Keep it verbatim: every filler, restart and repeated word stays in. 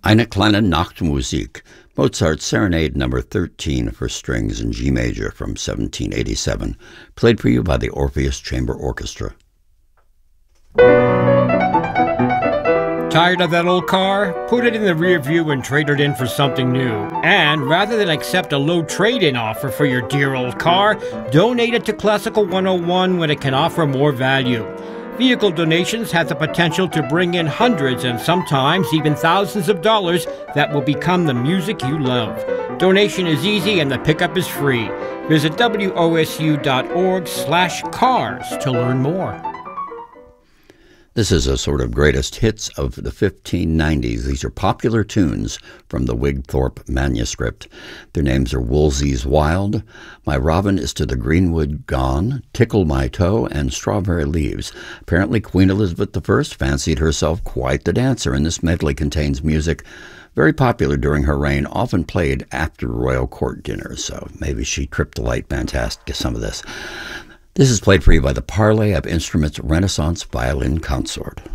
Eine kleine Nachtmusik, Mozart's Serenade number thirteen for strings in G major from seventeen eighty-seven, played for you by the Orpheus Chamber Orchestra. Tired of that old car? Put it in the rear view and trade it in for something new. And rather than accept a low trade-in offer for your dear old car, donate it to Classical one oh one when it can offer more value. Vehicle donations have the potential to bring in hundreds and sometimes even thousands of dollars that will become the music you love. Donation is easy and the pickup is free. Visit W O S U dot org slash cars to learn more. This is a sort of greatest hits of the fifteen nineties. These are popular tunes from the Wigthorpe manuscript. Their names are Woolsey's Wild, My Robin is to the Greenwood Gone, Tickle My Toe, and Strawberry Leaves. Apparently Queen Elizabeth the First fancied herself quite the dancer, and this medley contains music very popular during her reign, often played after royal court dinners, so maybe she tripped the light fantastic to some of this. This is played for you by the Parley of Instruments Renaissance Violin Consort.